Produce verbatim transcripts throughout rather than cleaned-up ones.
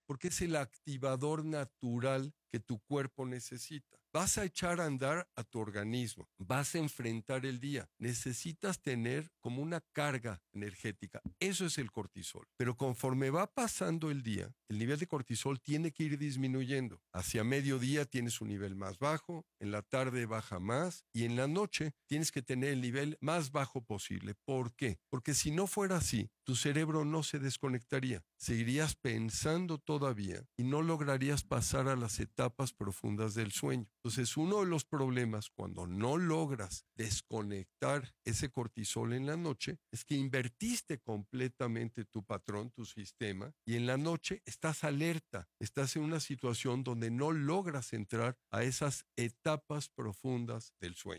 Porque es el activador natural que tu cuerpo necesita. Vas a echar a andar a tu organismo, vas a enfrentar el día. Necesitas tener como una carga energética. Eso es el cortisol. Pero conforme va pasando el día, el nivel de cortisol tiene que ir disminuyendo. Hacia mediodía tienes un nivel más bajo, en la tarde baja más y en la noche tienes que tener el nivel más bajo posible. ¿Por qué? Porque si no fuera así, tu cerebro no se desconectaría. Seguirías pensando todavía y no lograrías pasar a las etapas profundas del sueño. Entonces, uno de los problemas cuando no logras desconectar ese cortisol en la noche es que invertiste completamente tu patrón, tu sistema, y en la noche estás alerta, estás en una situación donde no logras entrar a esas etapas profundas del sueño.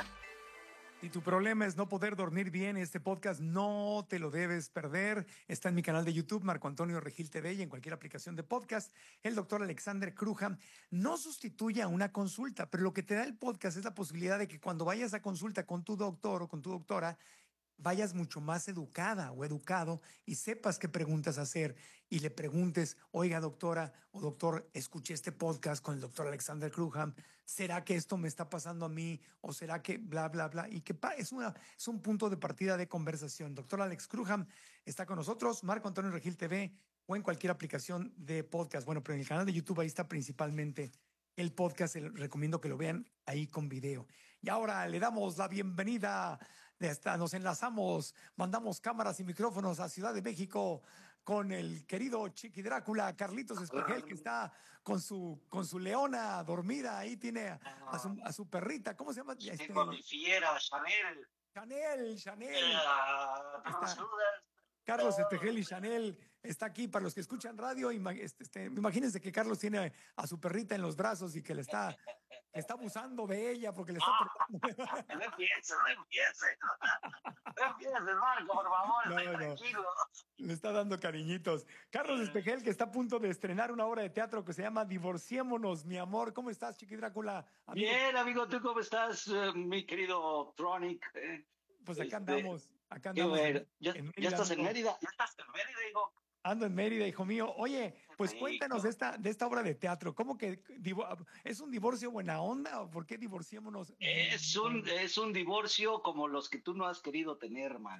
Si tu problema es no poder dormir bien, este podcast no te lo debes perder. Está en mi canal de YouTube, Marco Antonio Regil T V, y en cualquier aplicación de podcast. El doctor Alexander Crujam no sustituye a una consulta, pero lo que te da el podcast es la posibilidad de que cuando vayas a consulta con tu doctor o con tu doctora, vayas mucho más educada o educado y sepas qué preguntas hacer y le preguntes, oiga doctora o doctor, escuché este podcast con el doctor Alexander Crujam, ¿será que esto me está pasando a mí o será que bla, bla, bla? Y que es, una, es un punto de partida de conversación. Doctor Alex Crujam está con nosotros, Marco Antonio Regil T V o en cualquier aplicación de podcast. Bueno, pero en el canal de YouTube ahí está principalmente el podcast, el, recomiendo que lo vean ahí con video. Y ahora le damos la bienvenida, esta, nos enlazamos, mandamos cámaras y micrófonos a Ciudad de México con el querido Chiqui Drácula, Carlitos Espejel, que está con su, con su leona dormida, ahí tiene a, a, su, a su perrita, ¿cómo se llama? Sí, Este, con mi fiera, Chanel. Chanel, Chanel. Yeah, Está, Carlos Espejel y Chanel está aquí. Para los que escuchan radio, este, imagínense que Carlos tiene a su perrita en los brazos y que le está, que está abusando de ella porque le está... No, no empieces, no empieces. No empieces, Marco, por favor, no, estoy no. tranquilo. Le está dando cariñitos. Carlos Espejel, que está a punto de estrenar una obra de teatro que se llama Divorciémonos, mi amor. ¿Cómo estás, Chiqui Drácula? Amigo? Bien, amigo, ¿tú cómo estás, uh, mi querido Tronic? Eh, pues acá este, andamos, acá andamos. Bueno. En, ¿Ya, en Mérida, ¿Ya estás amigo. en Mérida? ¿Ya estás en Mérida, hijo? Ando en Mérida, hijo mío. Oye, pues Rico. Cuéntanos de esta, de esta obra de teatro. ¿Cómo que es un divorcio buena onda o por qué divorciémonos? Es un, es un divorcio como los que tú no has querido tener, hermano.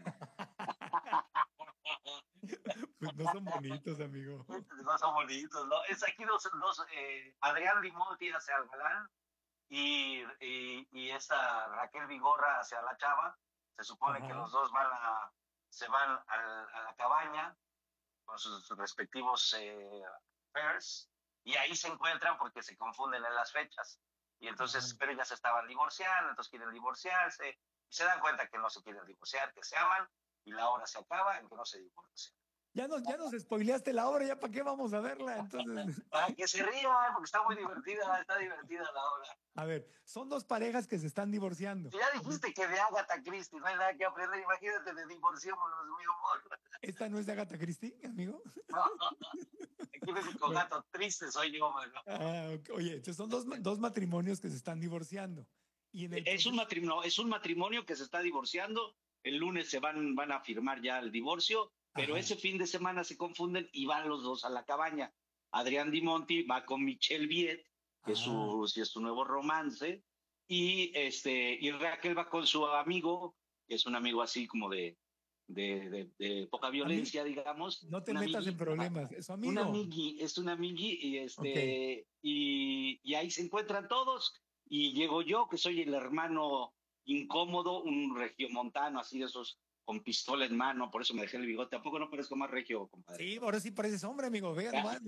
Pues no son bonitos, amigo. No son bonitos, ¿no? Es aquí dos, dos eh, Adrián Limonti hacia el galán y, y, y esta Raquel Vigorra hacia la chava. Se supone Ajá. que los dos van a, se van a, a la cabaña con sus, sus respectivos eh, pairs y ahí se encuentran porque se confunden en las fechas. Y entonces, Ajá. pero ellas estaban divorciando, entonces quieren divorciarse y se dan cuenta que no se quieren divorciar, que se aman y la obra se acaba en que no se divorcian. Ya nos, ya nos spoileaste la obra, ¿ya para qué vamos a verla? Entonces... Para que se rían, porque está muy divertida, está divertida la obra. A ver, son dos parejas que se están divorciando. Ya dijiste que de Agatha Christie no hay nada que aprender, imagínate de Divorciémonos, mi amor. ¿Esta no es de Agatha Christie, amigo? No, aquí no es con bueno. Gato triste soy yo, mano. Ah, okay. Oye, entonces son dos, dos matrimonios que se están divorciando. Y en el es, un matrimonio, es un matrimonio que se está divorciando, el lunes se van, van a firmar ya el divorcio, pero Ajá. ese fin de semana se confunden y van los dos a la cabaña. Adrián Di Monti va con Michelle Viet, que es su, es su nuevo romance, y, este, y Raquel va con su amigo, que es un amigo así como de, de, de, de poca violencia, digamos. No te metas amigui, en problemas, es su amigo. Un amigui, es un amigui, y, este, okay. y, y ahí se encuentran todos, y llego yo, que soy el hermano incómodo, un regiomontano, así de esos con pistola en mano, por eso me dejé el bigote. ¿Tampoco no parezco más regio, compadre? Sí, ahora sí pareces hombre, amigo, vea nomás.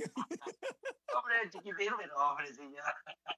Hombre, chiquitín, pero hombre, sí, ya.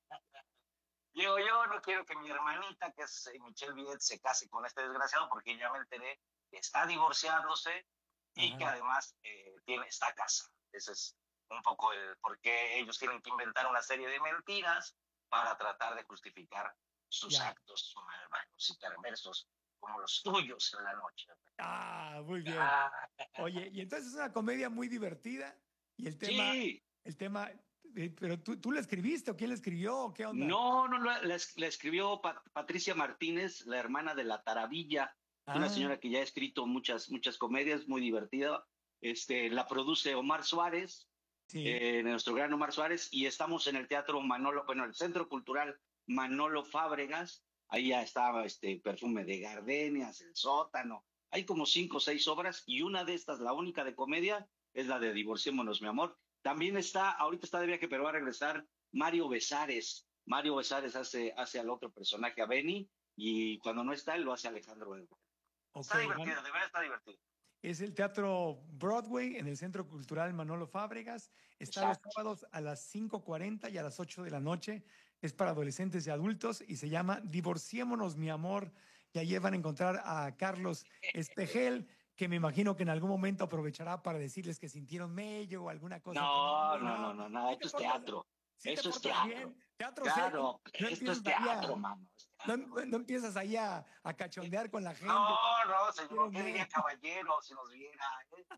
Digo, yo no quiero que mi hermanita, que es Michelle Viet, se case con este desgraciado, porque ya me enteré que está divorciándose y Ajá. que además eh, tiene esta casa. Ese es un poco el por qué ellos tienen que inventar una serie de mentiras para tratar de justificar sus ya. actos malvados y perversos como los tuyos en la noche. Ah, muy bien. Ah. Oye, y entonces es una comedia muy divertida y el tema, sí. el tema, eh, pero tú, tú la escribiste o quién la escribió, ¿qué onda? No, no, la, la, la escribió Pat, Patricia Martínez, la hermana de La Taravilla, ah. una señora que ya ha escrito muchas, muchas comedias, muy divertida. Este, la produce Omar Suárez Sí. eh, nuestro gran Omar Suárez, y estamos en el Teatro Manolo, bueno, el Centro Cultural Manolo Fábregas. Ahí ya estaba este Perfume de Gardenias, El Sótano. Hay como cinco o seis obras, y una de estas, la única de comedia, es la de Divorciémonos, mi amor. También está, ahorita está de viaje, pero va a regresar Mario Besares. Mario Besares hace, hace al otro personaje, a Benny, y cuando no está, él lo hace Alejandro Benny. Okay, está divertido, de verdad está divertido. Es el Teatro Broadway en el Centro Cultural Manolo Fábregas. Está Exacto. Los sábados a las cinco cuarenta y a las ocho de la noche. Es para adolescentes y adultos y se llama Divorciémonos, mi amor. Y ahí van a encontrar a Carlos Espejel, que me imagino que en algún momento aprovechará para decirles que sintieron mello o alguna cosa. No, no, no, no, no, esto es teatro. ¿Sí Eso es teatro. Bien? Teatro claro, no esto es teatro, a, mano. Es teatro. No, no empiezas ahí a, a cachondear con la gente. No, no, señor, ¿qué diría caballero si nos viera? ¿Eh?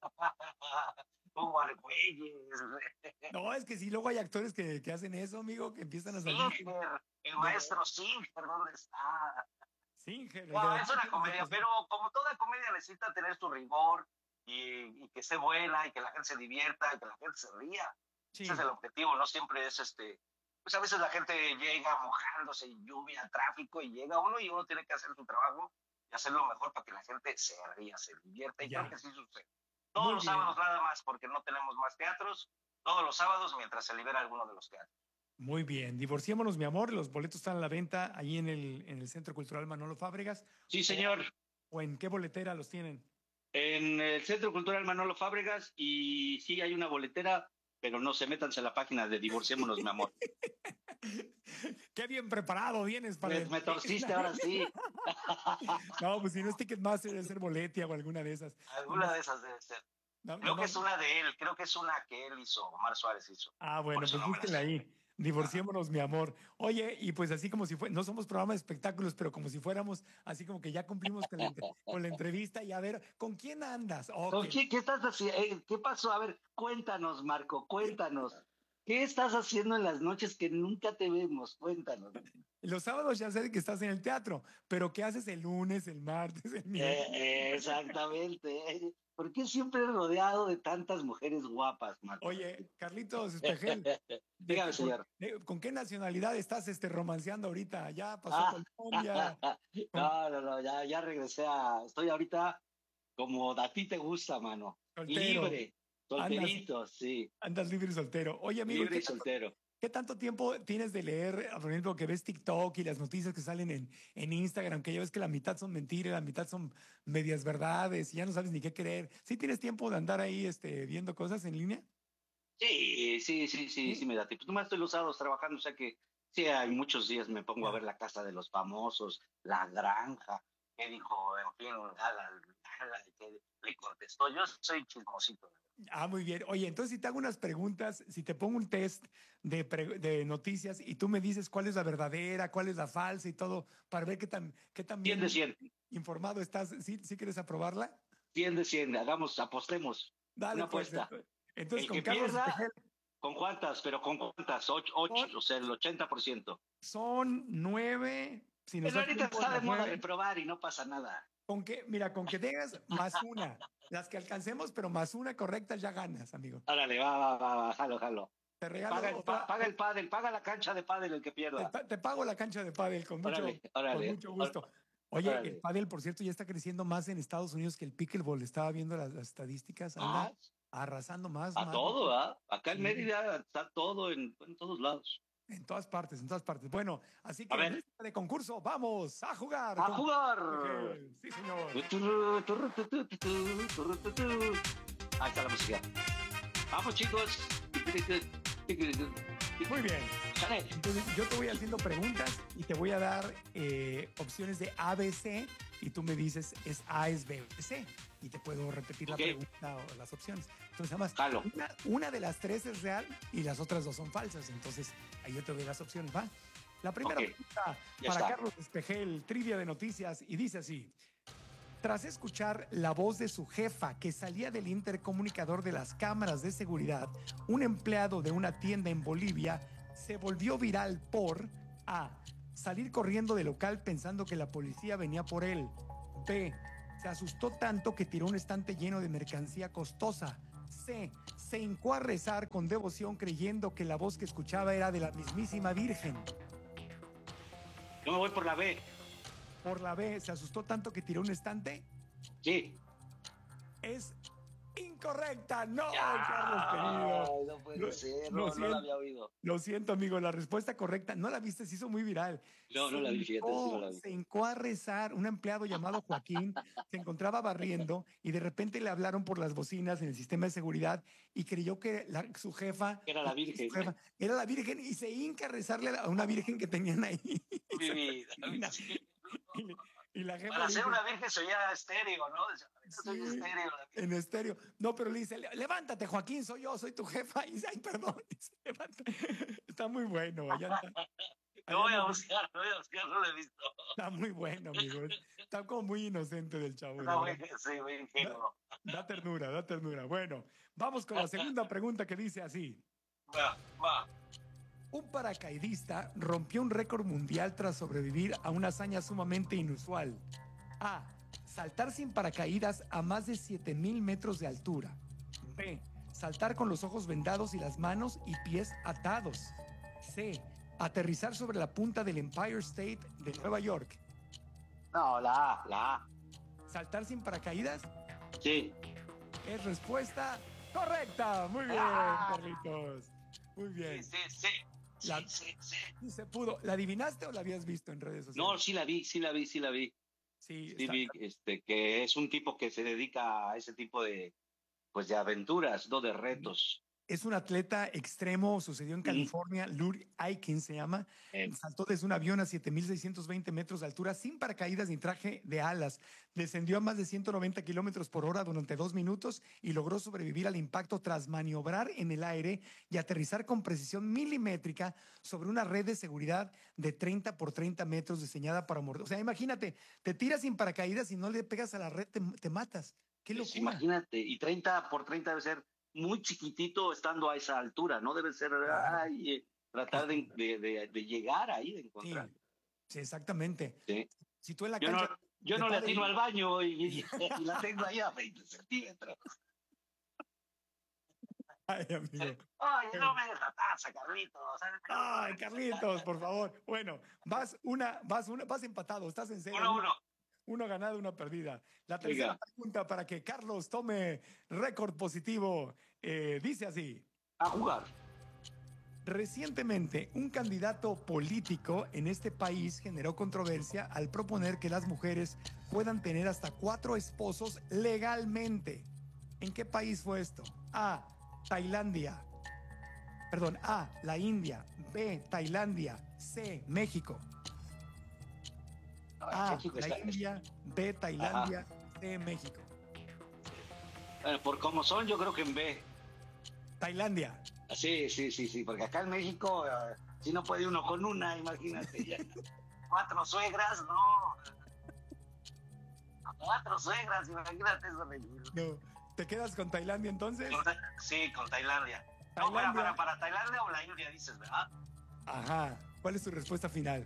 Como argüelles. No, es que sí, luego hay actores que, que hacen eso, amigo, que empiezan a salir. Singer, el maestro Singer, ¿dónde está? Singer. No, es una comedia, pero como toda comedia necesita tener su rigor y, y que esté buena y que la gente se divierta y que la gente se ría. Sí. Ese es el objetivo, no siempre es este. Pues a veces la gente llega mojándose, lluvia, tráfico, y llega uno y uno tiene que hacer su trabajo y hacerlo mejor para que la gente se ría, se divierta, y ya. Creo que sí sucede. Todos Muy los bien. sábados nada más, porque no tenemos más teatros, todos los sábados mientras se libera alguno de los teatros. Muy bien, Divorciémonos, mi amor, los boletos están a la venta ahí en el, en el Centro Cultural Manolo Fábregas. Sí, señor. ¿O en qué boletera los tienen? En el Centro Cultural Manolo Fábregas, y sí hay una boletera, pero no se métanse a la página de Divorciémonos, mi amor. Qué bien preparado vienes para me, el... me torciste ahora sí. No, pues si no es Ticketmaster, debe ser Boletia o alguna de esas. Alguna no, de esas debe ser. No, creo no, que no. es una de él, creo que es una que él hizo, Omar Suárez hizo. Ah, bueno, pues búsquenla ahí. Divorciémonos, ah. mi amor. Oye, y pues así como si fue, no somos programa de espectáculos, pero como si fuéramos, así como que ya cumplimos con la, con la entrevista, y a ver, ¿con quién andas? Okay. ¿Con quién, ¿Qué estás haciendo? ¿Qué pasó? A ver, cuéntanos, Marco, cuéntanos. ¿Qué estás haciendo en las noches que nunca te vemos? Cuéntanos. Los sábados ya sé que estás en el teatro, pero ¿qué haces el lunes, el martes, el miércoles? Eh, exactamente. ¿Por qué siempre rodeado de tantas mujeres guapas, Marco? Oye, Carlitos Espejel. Dígame, señor. ¿Con, ¿Con qué nacionalidad estás este, romanceando ahorita? ¿Ya pasó ah, Colombia? No, no, no, ya, ya regresé a... Estoy ahorita como a ti te gusta, mano. Soltero. Libre. Solterito, andas, sí. Andas libre y soltero. Oye, amigo, libre y ¿qué soltero. Tanto, ¿qué tanto tiempo tienes de leer, por ejemplo, que ves TikTok y las noticias que salen en, en Instagram, que ya ves que la mitad son mentiras, la mitad son medias verdades y ya no sabes ni qué creer? ¿Sí tienes tiempo de andar ahí este, viendo cosas en línea? Sí, sí, sí, sí, sí, sí me da tiempo. Nomás estoy los sábados trabajando, o sea que sí, hay muchos días me pongo yeah. a ver La Casa de los Famosos, La Granja, que dijo, en fin, Gala, Gala, que le contestó. Yo soy chismosito. Ah, muy bien. Oye, entonces si te hago unas preguntas, si te pongo un test de, de noticias y tú me dices cuál es la verdadera, cuál es la falsa y todo, para ver qué tan, qué tan bien cien de cien. informado estás, ¿sí, sí quieres aprobarla? cien de cien, hagamos, apostemos. Dale, una apuesta. Pues, entonces, el con que Carlos pierda, Espejel, ¿con cuántas? Pero ¿con cuántas? Ocho, ocho o sea, el ochenta por ciento. Son nueve. Si Pero ahorita está de moda reprobar y no pasa nada. Con que, mira, con que tengas más una, las que alcancemos, pero más una correcta ya ganas, amigo. Órale, va, va, va, va, jalo, jalo. Te regalo paga el, otra, paga el pádel, paga la cancha de pádel el que pierda. Te, te pago la cancha de pádel con mucho, órale, órale, con mucho gusto. Oye, órale. el pádel, por cierto, ya está creciendo más en Estados Unidos que el pickleball. Estaba viendo las, las estadísticas, anda ah, arrasando más. A más, todo, ¿ah? ¿eh? Acá en Mérida está todo en, en todos lados. En todas partes, en todas partes. Bueno, así que a ver. de concurso, vamos a jugar. ¡A con... jugar! Sí, señor. Ahí está la música. Vamos, chicos. Muy bien. Entonces, yo te voy haciendo preguntas y te voy a dar eh, opciones de A, B, C y tú me dices es A, es B, es C. Y te puedo repetir okay. la pregunta o las opciones. Entonces, además, una, una de las tres es real y las otras dos son falsas. Entonces, ahí yo te doy las opciones, ¿va? La primera okay. pregunta ya para está. Carlos Espejel, trivia de noticias, y dice así. Tras escuchar la voz de su jefa que salía del intercomunicador de las cámaras de seguridad, un empleado de una tienda en Bolivia se volvió viral por A. Salir corriendo del local pensando que la policía venía por él. B. Se asustó tanto que tiró un estante lleno de mercancía costosa. C. Se hincó a rezar con devoción creyendo que la voz que escuchaba era de la mismísima Virgen. Yo me voy por la B. Por la B, ¿se asustó tanto que tiró un estante? Sí. Es incorrecta. No, Ya, Carlos querido. no puede Lo- ser, lo no, no siento. la había oído. Lo siento, amigo, la respuesta correcta, no la viste, se hizo muy viral. No, no la vi, fíjate, sí no la vi. Se hincó a rezar, un empleado llamado Joaquín se encontraba barriendo y de repente le hablaron por las bocinas en el sistema de seguridad y creyó que la- su jefa Era la su Virgen. jefa era la Virgen y se hinca a rezarle a una Virgen que tenían ahí. Mi vida. Una- y, le- y la jefa Para le ser dice, una virgen se oía estéreo, ¿no? Yo soy Sí. estéreo. la virgen. en estéreo. No, pero le dice, "Le- levántate, Joaquín, soy yo, soy tu jefa." Y dice, ay, perdón. Y se levanta. Está muy bueno. Allá anda- allá Lo voy a anda- buscar, lo voy a buscar, no lo he visto. Está muy bueno, amigo. Está como muy inocente del chavo. Está de muy, verdad. sí, muy ingenuo. Da ternura, da ternura. Bueno, vamos con la segunda pregunta que dice así. Va, va. Un paracaidista rompió un récord mundial tras sobrevivir a una hazaña sumamente inusual. A. Saltar sin paracaídas a más de siete mil metros de altura. B. Saltar con los ojos vendados y las manos y pies atados. C. Aterrizar sobre la punta del Empire State de Nueva York. No, la A, la A. ¿Saltar sin paracaídas? Sí. Es respuesta correcta. Muy bien, Ah. Carlitos. Muy bien. Sí, sí, sí. Sí, La- sí, sí. Sí se pudo. ¿La adivinaste o la habías visto en redes No, sociales? sí la vi, sí la vi, sí la vi. Sí, Sí está- vi, este, que es un tipo que se dedica a ese tipo de, pues, de aventuras, no de retos. es un atleta extremo, sucedió en California, Lur Aikins se llama, Eh, saltó desde un avión a siete mil seiscientos veinte metros de altura sin paracaídas ni traje de alas, descendió a más de ciento noventa kilómetros por hora durante dos minutos y logró sobrevivir al impacto tras maniobrar en el aire y aterrizar con precisión milimétrica sobre una red de seguridad de treinta por treinta metros diseñada para morder. O sea, imagínate, te tiras sin paracaídas y no le pegas a la red, te, te matas. ¡Qué pues, locura! imagínate, y treinta por treinta debe ser muy chiquitito estando a esa altura, ¿no? Debe ser, Claro. ay, eh, tratar de, de, de- de llegar ahí, de Sí, encontrar. sí, exactamente. Sí. Si tú en la Yo no, cancha... yo de no le pádel- atino al baño y, y- y la tengo ahí a veinte centímetros. Ay, amigo. Oye, no me des la taza, Carlitos. Ay, Carlitos, por favor. Bueno, vas una, vas una, vas empatado, estás en cero. Uno, uno. Uno ganado, una perdida. La tercera Venga. pregunta para que Carlos tome récord positivo eh, dice así. A jugar. Recientemente, un candidato político en este país generó controversia al proponer que las mujeres puedan tener hasta cuatro esposos legalmente. ¿En qué país fue esto? A. Tailandia. Perdón, A. La India. B. Tailandia. C. México. A. México La está- India. B. Tailandia. C. México. Bueno, por como son, yo creo que en B. Tailandia. Sí, sí, sí, sí, porque acá en México, eh, si no puede uno con una, imagínate. Ya. Cuatro suegras, no. Cuatro suegras, imagínate eso. No. ¿Te quedas con Tailandia entonces? Con Ta- Sí, con Tailandia. No, para, Tailandia. para, para Tailandia o la India, dices, ¿verdad? Ajá. ¿Cuál es tu respuesta final?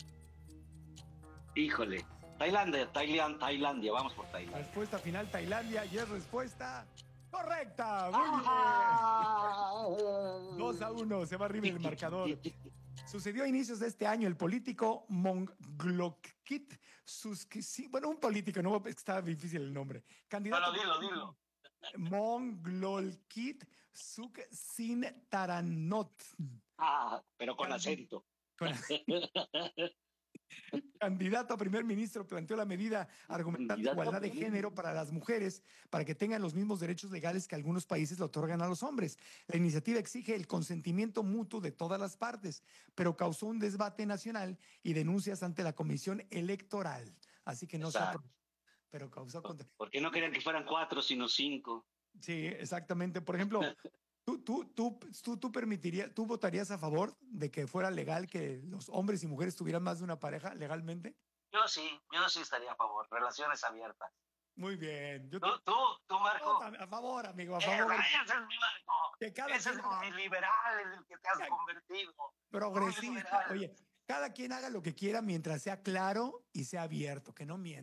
Híjole. Tailandia, Tailandia, Tailandia, vamos por La Tailandia. respuesta final, Tailandia, y es respuesta correcta. Muy Ah. bien. dos a uno, se va arriba el marcador. Sucedió a inicios de este año el político Monglokit Suskisi, bueno, un político, no está difícil el nombre. Candidato Bueno, dilo, dilo. Monglokit Suksin Taranot. Ah, pero con acento. Con- Candidato a primer ministro planteó la medida argumentando Candidato a igualdad de primer género para las mujeres para que tengan los mismos derechos legales que algunos países le otorgan a los hombres. La iniciativa exige el consentimiento mutuo de todas las partes, pero causó un debate nacional y denuncias ante la Comisión Electoral. Así que no se Exacto. aprobó, pero causó contra... Porque no querían que fueran cuatro, sino cinco. Sí, exactamente. Por ejemplo, ¿tú, tú, tú, tú, tú permitirías, tú votarías a favor de que fuera legal que los hombres y mujeres tuvieran más de una pareja legalmente? Yo sí, yo sí estaría a favor. Relaciones abiertas. Muy bien. Yo Tú, te- tú, tú, Marco. a favor, amigo, a Eh, favor. ese es mi Marco. Que cada Ese es quien haga- mi liberal en el que te has convertido. progresista. liberal. Oye, cada quien haga lo que quiera mientras sea claro y sea abierto, que no mientan.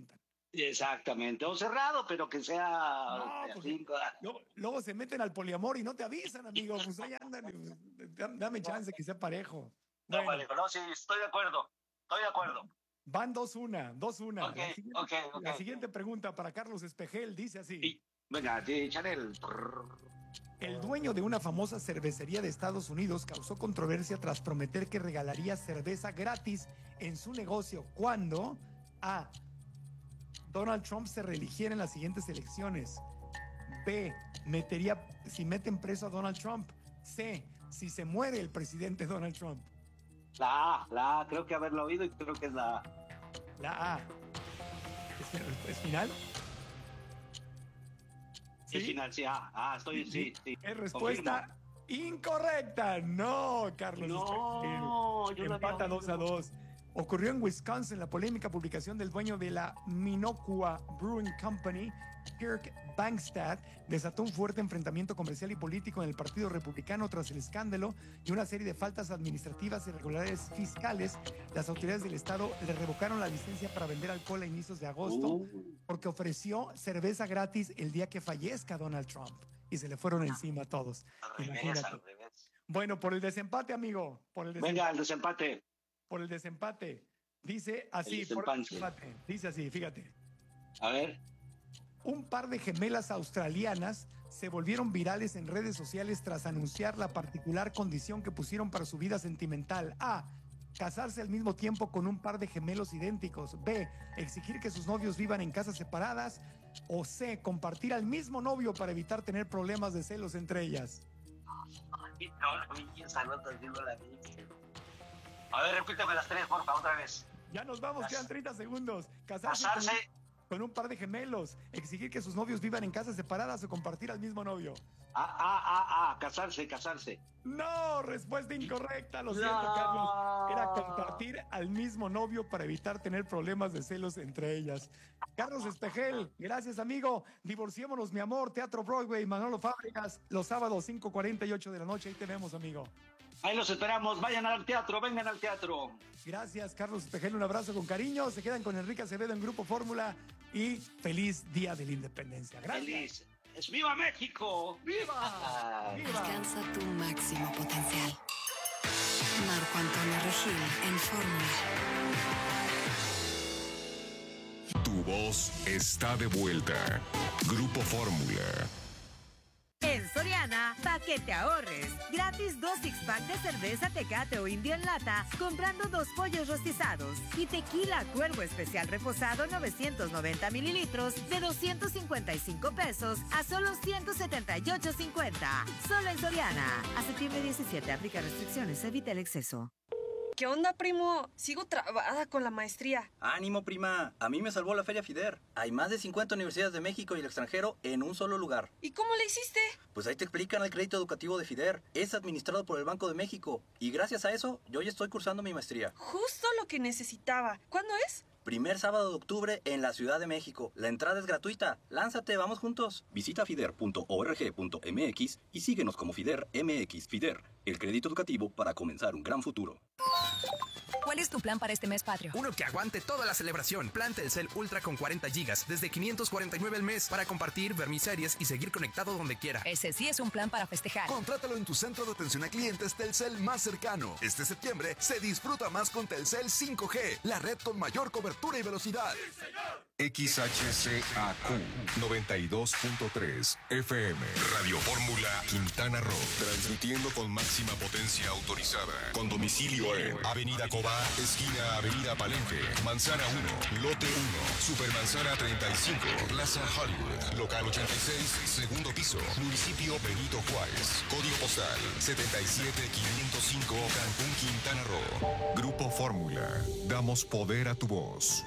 Exactamente, o cerrado, pero que sea No, de porque cinco. luego, luego se meten al poliamor y no te avisan, amigo. Pues ahí andan. Pues, dame, dame chance que sea parejo. No, Bueno, vale, no, sí, estoy de acuerdo. Estoy de acuerdo. van dos una, dos una. Ok, La siguiente, ok, ok. la siguiente pregunta para Carlos Espejel dice así. Y, venga, de Chanel. El dueño de una famosa cervecería de Estados Unidos causó controversia tras prometer que regalaría cerveza gratis en su negocio cuando A. Donald Trump se reeligiera en las siguientes elecciones. B. Metería, si meten preso a Donald Trump. C. Si se muere el presidente Donald Trump. La A, la A, creo que haberlo oído y creo que es la A. La A. ¿Es, es final? ¿Sí? Final, sí, ah, ah, estoy, sí, sí. Es respuesta Confirmo. Incorrecta. No, Carlos. No, yo empata dos a dos. Ocurrió en Wisconsin la polémica publicación del dueño de la Minocqua Brewing Company, Kirk Bangstad, desató un fuerte enfrentamiento comercial y político en el Partido Republicano tras el escándalo y una serie de faltas administrativas y irregularidades fiscales. Las autoridades del estado le revocaron la licencia para vender alcohol a inicios de agosto uh. porque ofreció cerveza gratis el día que fallezca Donald Trump y se le fueron encima a todos. Al revés, al revés. Bueno, por el desempate, amigo. Por el desempate. Venga, el desempate. Por el desempate. Dice así, el por el desempate. Dice así, fíjate. A ver. Un par de gemelas australianas se volvieron virales en redes sociales tras anunciar la particular condición que pusieron para su vida sentimental. A. Casarse al mismo tiempo con un par de gemelos idénticos. B. Exigir que sus novios vivan en casas separadas. O C. Compartir al mismo novio para evitar tener problemas de celos entre ellas. No, no vi esa nota, no la vi. A ver, repíteme las tres, porfa, otra vez. Ya nos vamos, Las... quedan treinta segundos. Casarse, Casarse. Con, con un par de gemelos. Exigir que sus novios vivan en casas separadas o compartir al mismo novio. Ah, ah, ah, ah, casarse, casarse. No, respuesta incorrecta, lo siento, no. Carlos. Era compartir al mismo novio para evitar tener problemas de celos entre ellas. Carlos Espejel, gracias, amigo. Divorciémonos, mi amor. Teatro Broadway, Manolo Fábregas, los sábados cinco cuarenta y ocho de la noche. Ahí te vemos, amigo. Ahí los esperamos. Vayan al teatro, vengan al teatro. Gracias, Carlos Espejel. Un abrazo con cariño. Se quedan con Enrique Acevedo en Grupo Fórmula y feliz Día de la Independencia. Gracias. Feliz. ¡Es ¡Viva México! ¡Viva! ¡Viva! Alcanza tu máximo potencial. Marco Antonio Regil en Fórmula. Tu voz está de vuelta. Grupo Fórmula. En Soriana, pa' que te ahorres. Gratis dos six-pack de cerveza Tecate o Indio en lata, comprando dos pollos rostizados. Y tequila Cuervo Especial reposado novecientos noventa mililitros de doscientos cincuenta y cinco pesos a solo ciento setenta y ocho cincuenta. Solo en Soriana. A septiembre diecisiete, aplica restricciones, evita el exceso. ¿Qué onda, primo? Sigo trabada con la maestría. ¡Ánimo, prima! A mí me salvó la Feria FIDER. Hay más de cincuenta universidades de México y el extranjero en un solo lugar. ¿Y cómo le hiciste? Pues ahí te explican el crédito educativo de FIDER. Es administrado por el Banco de México. Y gracias a eso, yo ya estoy cursando mi maestría. Justo lo que necesitaba. ¿Cuándo es? Primer sábado de octubre en la Ciudad de México. La entrada es gratuita. Lánzate, vamos juntos. Visita fider punto org punto mx y síguenos como FIDER M X. FIDER, el crédito educativo para comenzar un gran futuro. ¿Cuál es tu plan para este mes patrio? Uno que aguante toda la celebración. Plan Telcel Ultra con cuarenta gigas desde quinientos cuarenta y nueve al mes para compartir, ver mis series y seguir conectado donde quiera. Ese sí es un plan para festejar. Contrátalo en tu centro de atención a clientes Telcel más cercano. Este septiembre se disfruta más con Telcel cinco G, la red con mayor cobertura y velocidad. ¡Sí, señor! X H C A Q noventa y dos punto tres F M. Radio Fórmula Quintana Roo. Transmitiendo con máxima potencia autorizada. Con domicilio en Avenida Cobá, esquina Avenida Palenque, Manzana uno, Lote uno, Supermanzana treinta y cinco, Plaza Hollywood, Local ochenta y seis, segundo piso, Municipio Benito Juárez. Código postal setenta y siete quinientos cinco, Cancún, Quintana Roo. Grupo Fórmula. Damos poder a tu voz.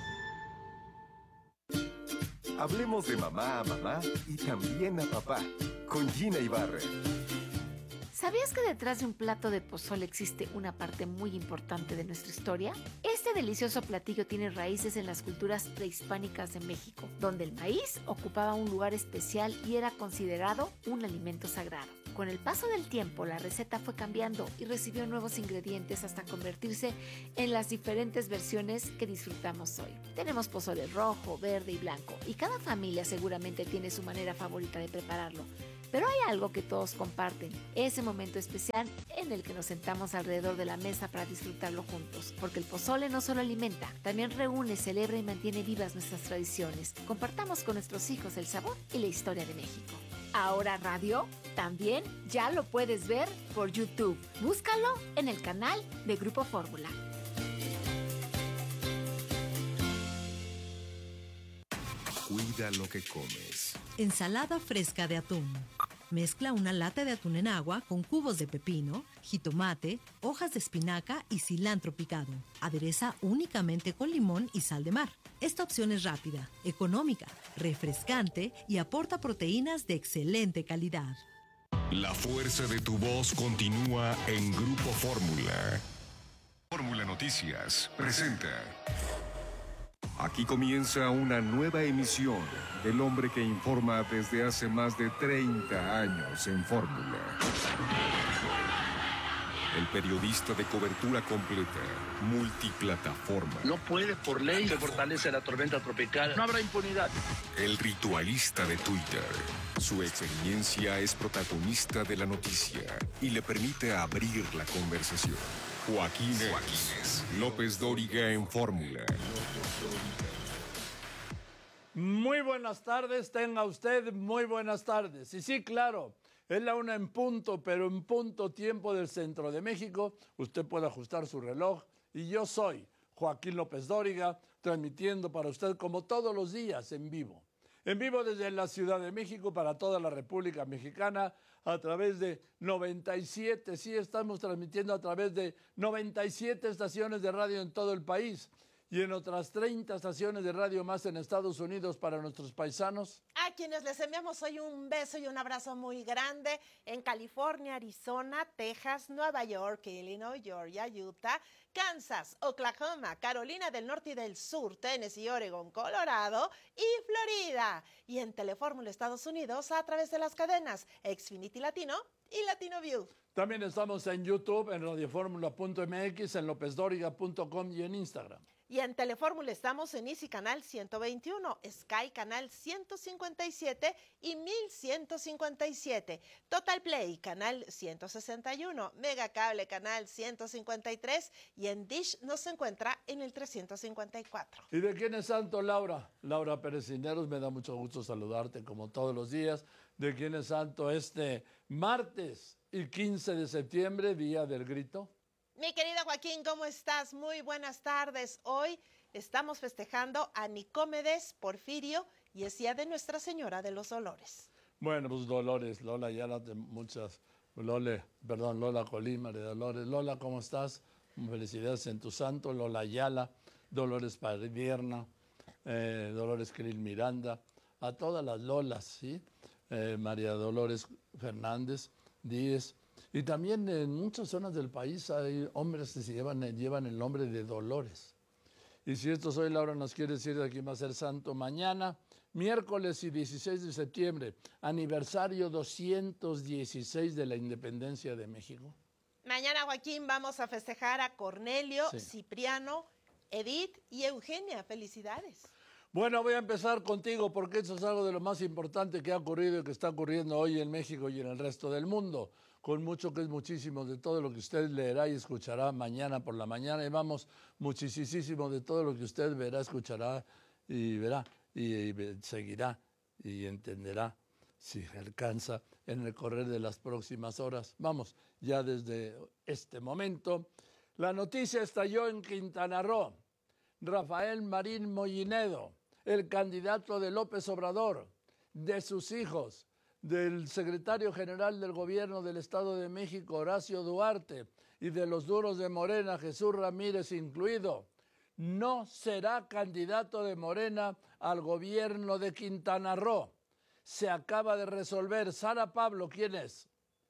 Hablemos de mamá a mamá y también a papá, con Gina Ibarra. ¿Sabías que detrás de un plato de pozole existe una parte muy importante de nuestra historia? Este delicioso platillo tiene raíces en las culturas prehispánicas de México, donde el maíz ocupaba un lugar especial y era considerado un alimento sagrado. Con el paso del tiempo, la receta fue cambiando y recibió nuevos ingredientes hasta convertirse en las diferentes versiones que disfrutamos hoy. Tenemos pozole rojo, verde y blanco, y cada familia seguramente tiene su manera favorita de prepararlo. Pero hay algo que todos comparten, ese momento especial en el que nos sentamos alrededor de la mesa para disfrutarlo juntos. Porque el pozole no solo alimenta, también reúne, celebra y mantiene vivas nuestras tradiciones. Compartamos con nuestros hijos el sabor y la historia de México. Ahora Radio también ya lo puedes ver por YouTube. Búscalo en el canal de Grupo Fórmula. Cuida lo que comes. Ensalada fresca de atún. Mezcla una lata de atún en agua con cubos de pepino, jitomate, hojas de espinaca y cilantro picado. Adereza únicamente con limón y sal de mar. Esta opción es rápida, económica, refrescante y aporta proteínas de excelente calidad. La fuerza de tu voz continúa en Grupo Fórmula. Fórmula Noticias presenta. Aquí comienza una nueva emisión del hombre que informa desde hace más de treinta años en Fórmula. El periodista de cobertura completa, multiplataforma. No puede, por ley, se fortalece la tormenta tropical. No habrá impunidad. El ritualista de Twitter. Su experiencia es protagonista de la noticia y le permite abrir la conversación. Joaquín Joaquínez López Dóriga en Fórmula. Muy buenas tardes, tenga usted muy buenas tardes. Y sí, claro, es la una en punto, pero en punto tiempo del centro de México. Usted puede ajustar su reloj y yo soy Joaquín López Dóriga, transmitiendo para usted como todos los días en vivo. En vivo desde la Ciudad de México para toda la República Mexicana a través de noventa y siete, sí, estamos transmitiendo a través de noventa y siete estaciones de radio en todo el país y en otras treinta estaciones de radio más en Estados Unidos para nuestros paisanos. A quienes les enviamos hoy un beso y un abrazo muy grande en California, Arizona, Texas, Nueva York, Illinois, Georgia, Utah, Kansas, Oklahoma, Carolina del Norte y del Sur, Tennessee, Oregon, Colorado y Florida. Y en Telefórmula Estados Unidos a través de las cadenas Xfinity Latino y Latino View. También estamos en YouTube, en radioformula punto m x, en lópez dóriga punto com y en Instagram. Y en Telefórmula estamos en Easy Canal ciento veintiuno, Sky Canal ciento cincuenta y siete y mil ciento cincuenta y siete, Total Play Canal ciento sesenta y uno, Mega Cable Canal ciento cincuenta y tres y en Dish nos encuentra en el trescientos cincuenta y cuatro. ¿Y de quién es santo, Laura? Laura Pérez Cisneros, me da mucho gusto saludarte como todos los días. ¿De quién es santo este martes y quince de septiembre, Día del Grito? Mi querido Joaquín, ¿cómo estás? Muy buenas tardes. Hoy estamos festejando a Nicómedes Porfirio y es día de Nuestra Señora de los Dolores. Bueno, pues Dolores, Lola Ayala, muchas, Lole, perdón, Lola Colima de Dolores. Lola, ¿cómo estás? Felicidades en tu santo. Lola Ayala, Dolores Padierna, eh, Dolores Krill Miranda, a todas las Lolas, ¿sí? Eh, María Dolores Fernández Díez. Y también en muchas zonas del país hay hombres que se llevan, llevan el nombre de Dolores. Y si esto hoy, Laura, nos quiere decir de quién va a ser santo mañana, miércoles y dieciséis de septiembre, aniversario doscientos dieciséis de la independencia de México. Mañana, Joaquín, vamos a festejar a Cornelio, sí. Cipriano, Edith y Eugenia. Felicidades. Bueno, voy a empezar contigo porque eso es algo de lo más importante que ha ocurrido y que está ocurriendo hoy en México y en el resto del mundo. Con mucho que es muchísimo de todo lo que usted leerá y escuchará mañana por la mañana. Y vamos, muchísimo de todo lo que usted verá, escuchará y verá y, y seguirá y entenderá si alcanza en el correr de las próximas horas. Vamos, ya desde este momento. La noticia estalló en Quintana Roo. Rafael Marín Mollinedo, el candidato de López Obrador, de sus hijos, del secretario general del gobierno del Estado de México, Horacio Duarte, y de los duros de Morena, Jesús Ramírez incluido, no será candidato de Morena al gobierno de Quintana Roo. Se acaba de resolver. Sara Pablo, ¿quién es?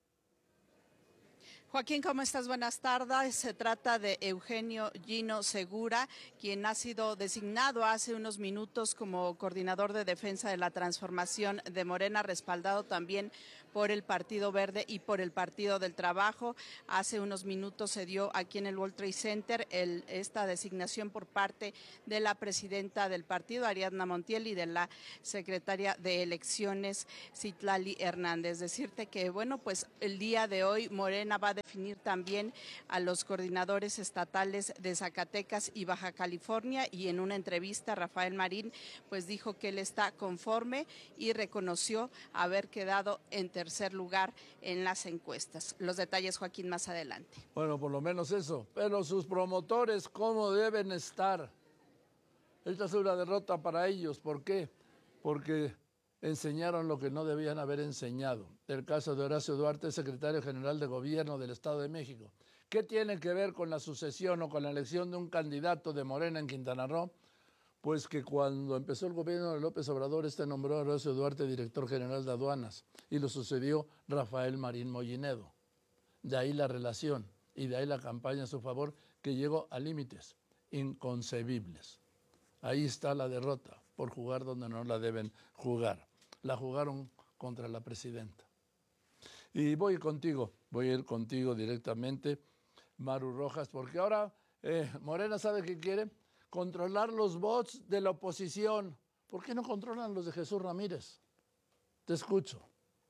Joaquín, ¿cómo estás? Buenas tardes. Se trata de Eugenio Gino Segura, quien ha sido designado hace unos minutos como coordinador de defensa de la transformación de Morena, respaldado también por el Partido Verde y por el Partido del Trabajo. Hace unos minutos se dio aquí en el World Trade Center el, esta designación por parte de la presidenta del partido, Ariadna Montiel, y de la secretaria de Elecciones, Citlali Hernández. Decirte que, bueno, pues el día de hoy Morena va a definir también a los coordinadores estatales de Zacatecas y Baja California, y en una entrevista Rafael Marín pues dijo que él está conforme y reconoció haber quedado en tercer lugar en las encuestas. Los detalles, Joaquín, más adelante. Bueno, por lo menos eso, pero sus promotores, ¿cómo deben estar? Esta es una derrota para ellos. ¿Por qué? Porque enseñaron lo que no debían haber enseñado. El caso de Horacio Duarte, secretario general de Gobierno del Estado de México. ¿Qué tiene que ver con la sucesión o con la elección de un candidato de Morena en Quintana Roo? Pues que cuando empezó el gobierno de López Obrador, este nombró a Horacio Duarte director general de aduanas y lo sucedió Rafael Marín Mollinedo. De ahí la relación y de ahí la campaña a su favor, que llegó a límites inconcebibles. Ahí está la derrota, por jugar donde no la deben jugar. La jugaron contra la presidenta. Y voy contigo, voy a ir contigo directamente, Maru Rojas, porque ahora eh, Morena sabe qué quiere, controlar los votos de la oposición. ¿Por qué no controlan los de Jesús Ramírez? Te escucho.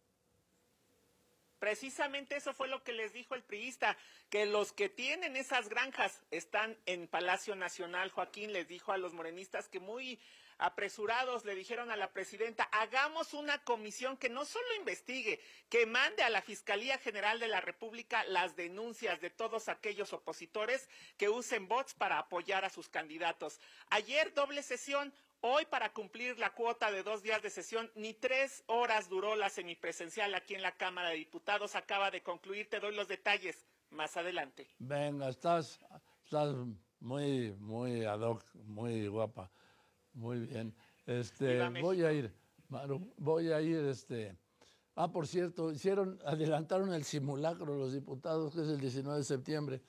Precisamente eso fue lo que les dijo el priista, que los que tienen esas granjas están en Palacio Nacional. Joaquín les dijo a los morenistas que muy apresurados le dijeron a la presidenta, hagamos una comisión que no solo investigue, que mande a la Fiscalía General de la República las denuncias de todos aquellos opositores que usen bots para apoyar a sus candidatos. Ayer doble sesión. Hoy, para cumplir la cuota de dos días de sesión, ni tres horas duró la semipresencial aquí en la Cámara de Diputados. Acaba de concluir, te doy los detalles más adelante. Venga, estás, estás muy, muy ad hoc, muy guapa, muy bien. Este, voy a ir, Maru, voy a ir, este... Ah, por cierto, hicieron, adelantaron el simulacro los diputados, que es el diecinueve de septiembre.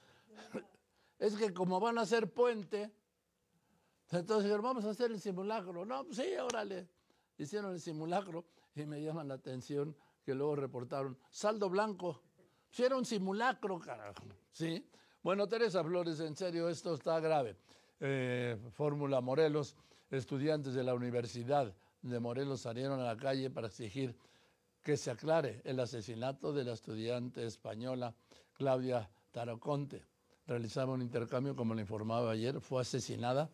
Es que como van a hacer puente... Entonces dijeron, vamos a hacer el simulacro. No, pues sí, órale. Hicieron el simulacro y me llaman la atención que luego reportaron, saldo blanco. Si era un simulacro, carajo. ¿Sí? Bueno, Teresa Flores, en serio, esto está grave. Eh, Fórmula Morelos, estudiantes de la Universidad de Morelos salieron a la calle para exigir que se aclare el asesinato de la estudiante española Claudia Taroconte. Realizaba un intercambio, como le informaba ayer, fue asesinada.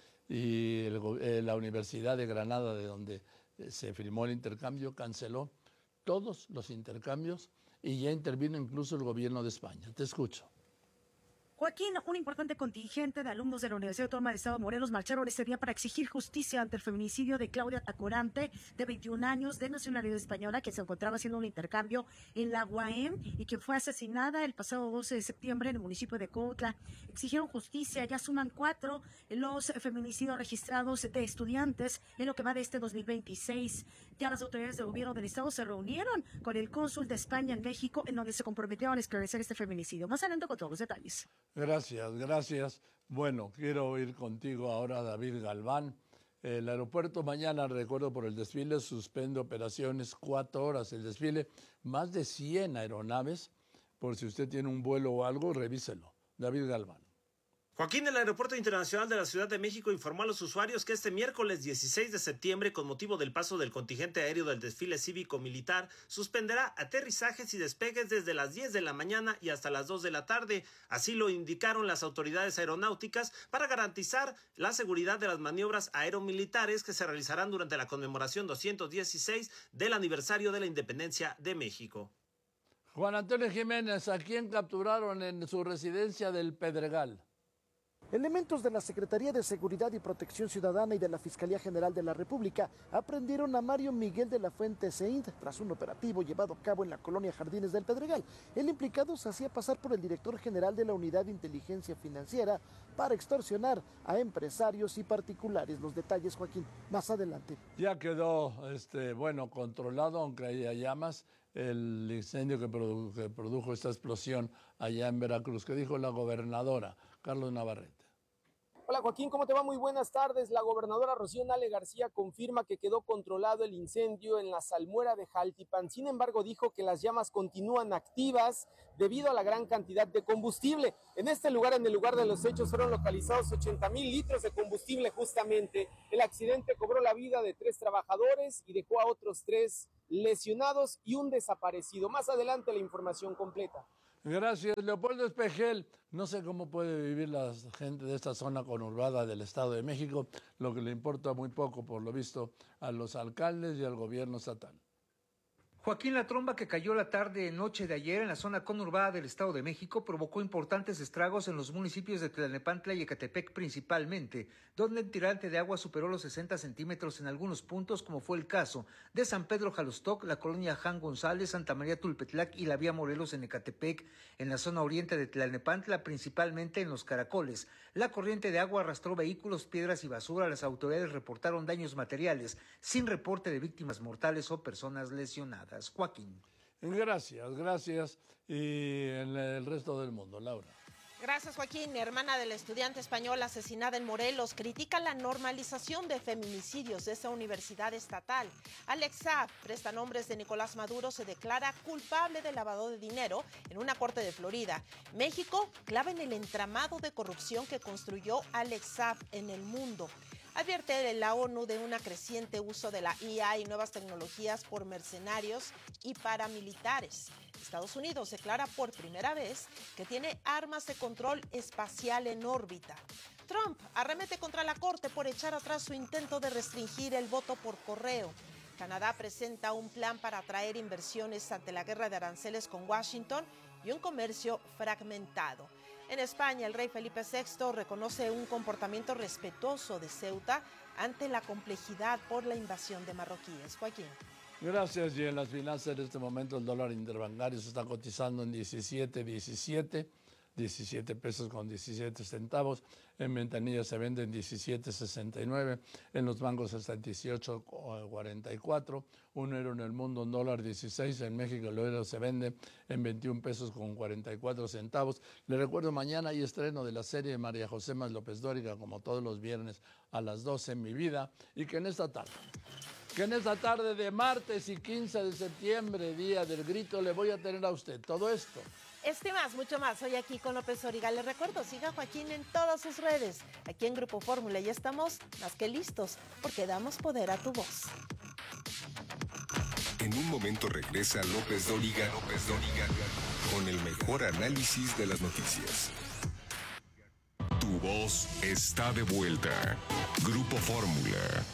Y el, eh, la Universidad de Granada, de donde se firmó el intercambio, canceló todos los intercambios y ya intervino incluso el gobierno de España. Te escucho. Joaquín, un importante contingente de alumnos de la Universidad Autónoma del Estado de Morelos marcharon este día para exigir justicia ante el feminicidio de Claudia Tacorante, de veintiún años, de nacionalidad española, que se encontraba haciendo un intercambio en la U A M y que fue asesinada el pasado doce de septiembre en el municipio de Cuautla. Exigieron justicia, ya suman cuatro los feminicidios registrados de estudiantes en lo que va de este dos mil veintiséis. Ya las autoridades del gobierno del Estado se reunieron con el cónsul de España en México, en donde se comprometieron a esclarecer este feminicidio. Más adelante con todos los detalles. Gracias, gracias. Bueno, quiero ir contigo ahora, David Galván. El aeropuerto mañana, recuerdo por el desfile, suspende operaciones cuatro horas. El desfile, más de cien aeronaves. Por si usted tiene un vuelo o algo, revíselo. David Galván. Joaquín, el Aeropuerto Internacional de la Ciudad de México informó a los usuarios que este miércoles dieciséis de septiembre, con motivo del paso del contingente aéreo del desfile cívico-militar, suspenderá aterrizajes y despegues desde las diez de la mañana y hasta las dos de la tarde. Así lo indicaron las autoridades aeronáuticas para garantizar la seguridad de las maniobras aeromilitares que se realizarán durante la conmemoración doscientos dieciséis del aniversario de la independencia de México. Juan Antonio Jiménez, ¿a quién capturaron en su residencia del Pedregal? Elementos de la Secretaría de Seguridad y Protección Ciudadana y de la Fiscalía General de la República aprendieron a Mario Miguel de la Fuente Saint tras un operativo llevado a cabo en la colonia Jardines del Pedregal. El implicado se hacía pasar por el director general de la Unidad de Inteligencia Financiera para extorsionar a empresarios y particulares. Los detalles, Joaquín, más adelante. Ya quedó, este, bueno, controlado, aunque haya llamas, el incendio que, produ- que produjo esta explosión allá en Veracruz. ¿Qué dijo la gobernadora, Carlos Navarrete? Hola Joaquín, ¿cómo te va? Muy buenas tardes. La gobernadora Rocío Nale García confirma que quedó controlado el incendio en la salmuera de Jaltipan. Sin embargo, dijo que las llamas continúan activas debido a la gran cantidad de combustible. En este lugar, en el lugar de los hechos, fueron localizados ochenta mil litros de combustible justamente. El accidente cobró la vida de tres trabajadores y dejó a otros tres lesionados y un desaparecido. Más adelante la información completa. Gracias, Leopoldo Espejel. No sé cómo puede vivir la gente de esta zona conurbada del Estado de México, lo que le importa muy poco, por lo visto, a los alcaldes y al gobierno estatal. Joaquín, la tromba que cayó la tarde noche de ayer en la zona conurbada del Estado de México provocó importantes estragos en los municipios de Tlalnepantla y Ecatepec principalmente, donde el tirante de agua superó los sesenta centímetros en algunos puntos, como fue el caso de San Pedro Jalostoc, la colonia Jan González, Santa María Tulpetlac y la vía Morelos en Ecatepec. En la zona oriente de Tlalnepantla, principalmente en Los Caracoles, la corriente de agua arrastró vehículos, piedras y basura. Las autoridades reportaron daños materiales, sin reporte de víctimas mortales o personas lesionadas. Joaquín. Gracias, gracias. Y en el resto del mundo, Laura. Gracias, Joaquín. Hermana del estudiante español asesinada en Morelos critica la normalización de feminicidios de esa universidad estatal. Alex Saab, prestanombres de Nicolás Maduro, se declara culpable de lavado de dinero en una corte de Florida. México clava en el entramado de corrupción que construyó Alex Saab en el mundo. Advierte la ONU de un creciente uso de la I A y nuevas tecnologías por mercenarios y paramilitares. Estados Unidos declara por primera vez que tiene armas de control espacial en órbita. Trump arremete contra la Corte por echar atrás su intento de restringir el voto por correo. Canadá presenta un plan para atraer inversiones ante la guerra de aranceles con Washington y un comercio fragmentado. En España, el rey Felipe sexto reconoce un comportamiento respetuoso de Ceuta ante la complejidad por la invasión de marroquíes. Joaquín. Gracias. Y en las finanzas, en este momento el dólar interbancario se está cotizando en diecisiete diecisiete, diecisiete pesos con diecisiete centavos. En ventanilla se vende en diecisiete sesenta y nueve. En los bancos está en dieciocho cuarenta y cuatro. Un euro en el mundo, un dólar dieciséis. En México el euro se vende en veintiún pesos con cuarenta y cuatro centavos. Le recuerdo, mañana hay estreno de la serie de María José Más López Dóriga, como todos los viernes a las doce en Mi Vida. Y que en esta tarde, que en esta tarde de martes y quince de septiembre, día del grito, le voy a tener a usted todo esto. Este más, mucho más, hoy aquí con López Dóriga. Les recuerdo, siga a Joaquín en todas sus redes. Aquí en Grupo Fórmula ya estamos más que listos, porque damos poder a tu voz. En un momento regresa López Dóriga, López Dóriga, con el mejor análisis de las noticias. Tu voz está de vuelta. Grupo Fórmula.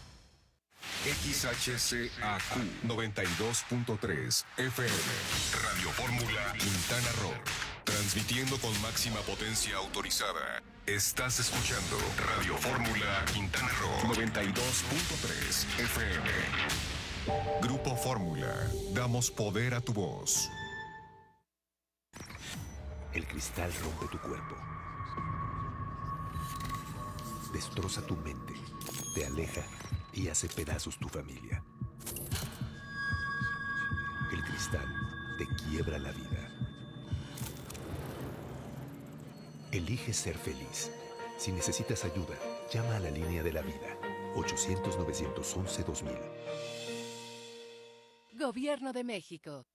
X H C A Q noventa y dos punto tres F M. Radio Fórmula Quintana Roo. Transmitiendo con máxima potencia autorizada. Estás escuchando Radio Fórmula Quintana Roo noventa y dos punto tres F M. Grupo Fórmula. Damos poder a tu voz. El cristal rompe tu cuerpo. Destroza tu mente. Te aleja y hace pedazos tu familia. El cristal te quiebra la vida. Elige ser feliz. Si necesitas ayuda, llama a la línea de la vida. ochocientos, novecientos once, dos mil. Gobierno de México.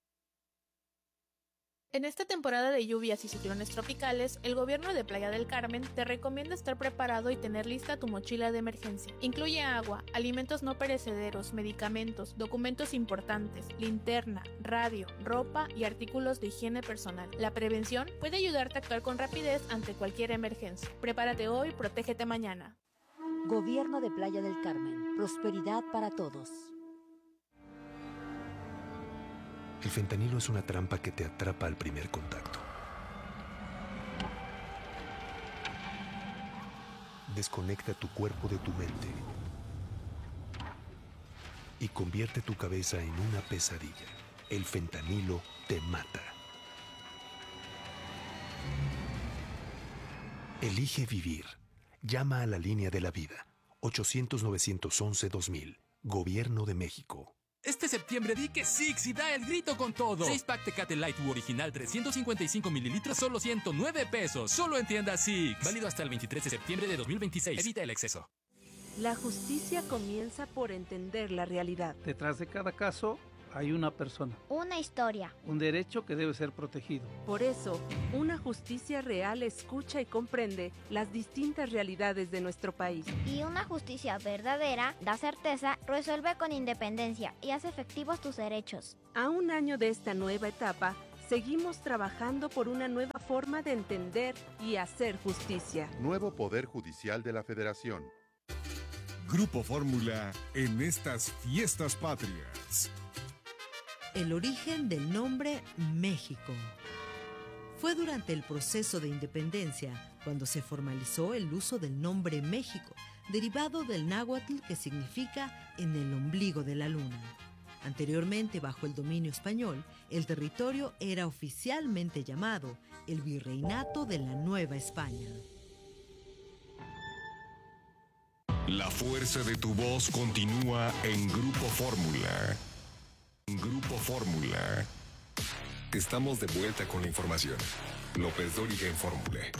En esta temporada de lluvias y ciclones tropicales, el gobierno de Playa del Carmen te recomienda estar preparado y tener lista tu mochila de emergencia. Incluye agua, alimentos no perecederos, medicamentos, documentos importantes, linterna, radio, ropa y artículos de higiene personal. La prevención puede ayudarte a actuar con rapidez ante cualquier emergencia. Prepárate hoy, protégete mañana. Gobierno de Playa del Carmen. Prosperidad para todos. El fentanilo es una trampa que te atrapa al primer contacto. Desconecta tu cuerpo de tu mente y convierte tu cabeza en una pesadilla. El fentanilo te mata. Elige vivir. Llama a la línea de la vida. ochocientos, novecientos once, dos mil. Gobierno de México. Este septiembre di que Six y da el grito con todo. seis pack Tecate Light U original trescientos cincuenta y cinco mililitros, solo ciento nueve pesos. Solo en tienda Six. Válido hasta el veintitrés de septiembre de dos mil veintiséis. Evita el exceso. La justicia comienza por entender la realidad. Detrás de cada caso hay una persona. Una historia. Un derecho que debe ser protegido. Por eso, una justicia real escucha y comprende las distintas realidades de nuestro país. Y una justicia verdadera da certeza, resuelve con independencia y hace efectivos tus derechos. A un año de esta nueva etapa, seguimos trabajando por una nueva forma de entender y hacer justicia. Nuevo Poder Judicial de la Federación. Grupo Fórmula en estas fiestas patrias. El origen del nombre México. Fue durante el proceso de independencia cuando se formalizó el uso del nombre México, derivado del náhuatl que significa en el ombligo de la luna. Anteriormente, bajo el dominio español, el territorio era oficialmente llamado el Virreinato de la Nueva España. La fuerza de tu voz continúa en Grupo Fórmula. Grupo Fórmula. Estamos de vuelta con la información. López Dóriga en Fórmula.